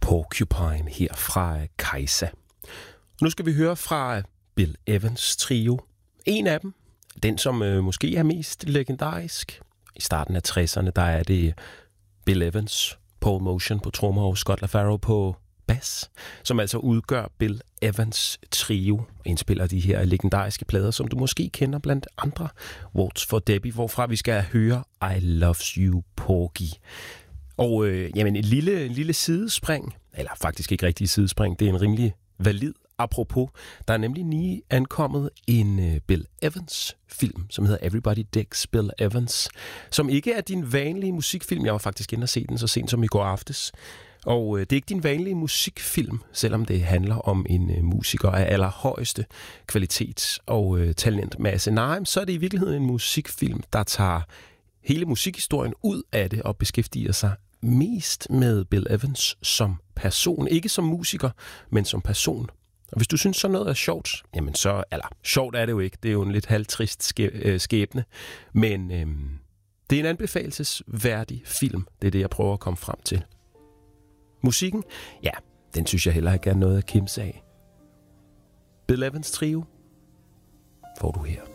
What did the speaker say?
Porcupine her fra Kajsa. Nu skal vi høre fra Bill Evans trio. En af dem, den som måske er mest legendarisk. I starten af 60'erne, der er det Bill Evans, Paul Motian på trommer og Scott LaFaro på bas, som altså udgør Bill Evans trio og indspiller de her legendariske plader, som du måske kender blandt andre. Waltz for Debbie, hvorfra vi skal høre I Loves You Porgy. Og jamen et lille sidespring, eller faktisk ikke rigtig sidespring, det er en rimelig valid apropos. Der er nemlig lige ankommet en Bill Evans film, som hedder Everybody Digs Bill Evans, som ikke er din vanlige musikfilm. Jeg var faktisk inde og se den så sent som i går aftes. Og det er ikke din vanlige musikfilm, selvom det handler om en musiker af allerhøjeste kvalitet og talentmasse. Nej, så er det i virkeligheden en musikfilm, der tager hele musikhistorien ud af det og beskæftiger sig mest med Bill Evans som person. Ikke som musiker, men som person. Og hvis du synes sådan noget er sjovt, jamen så, eller sjovt er det jo ikke, det er jo en lidt halvtrist skæbne, men det er en anbefalelsesværdig film, det er det, jeg prøver at komme frem til. Musikken, ja, den synes jeg heller ikke er noget at kimse af. Bill Evans trio får du her.